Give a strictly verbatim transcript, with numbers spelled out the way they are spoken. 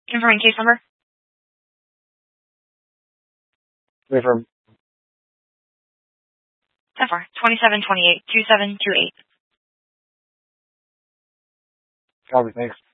Confirming case number. Confirm. ten four, twenty-seven twenty-eight, two seven two eight. Copy, thanks.